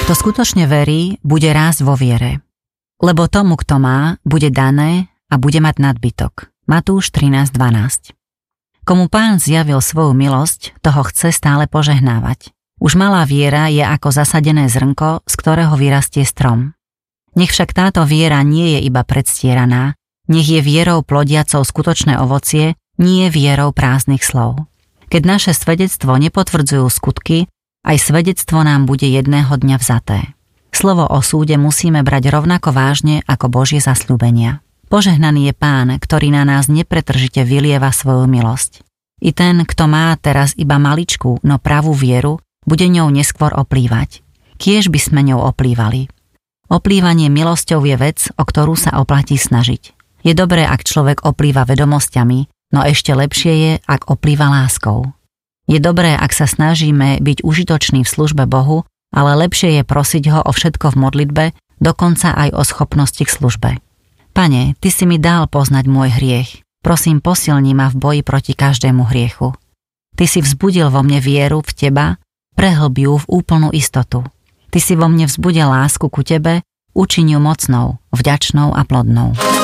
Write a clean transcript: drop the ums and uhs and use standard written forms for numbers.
Kto skutočne verí, bude rásť vo viere. Lebo tomu, kto má, bude dané a bude mať nadbytok. Matúš 13:12. Komu Pán zjavil svoju milosť, toho chce stále požehnávať. Už malá viera je ako zasadené zrnko, z ktorého vyrastie strom. Nech však táto viera nie je iba predstieraná, nech je vierou plodiacou skutočné ovocie, nie vierou prázdnych slov. Keď naše svedectvo nepotvrdzujú skutky, aj svedectvo nám bude jedného dňa vzaté. Slovo o súde musíme brať rovnako vážne ako Božie zasľúbenia. Požehnaný je Pán, ktorý na nás nepretržite vylieva svoju milosť. I ten, kto má teraz iba maličkú, no pravú vieru, bude ňou neskôr oplývať. Kiež by sme ňou oplývali. Oplývanie milosťou je vec, o ktorú sa oplatí snažiť. Je dobré, ak človek oplýva vedomosťami, no ešte lepšie je, ak oplýva láskou. Je dobré, ak sa snažíme byť užitočný v službe Bohu, ale lepšie je prosiť ho o všetko v modlitbe, dokonca aj o schopnosti k službe. Pane, Ty si mi dal poznať môj hriech. Prosím, posilni ma v boji proti každému hriechu. Ty si vzbudil vo mne vieru v Teba, prehlb ju v úplnú istotu. Ty si vo mne vzbudil lásku ku Tebe, učiň ju mocnou, vďačnou a plodnou.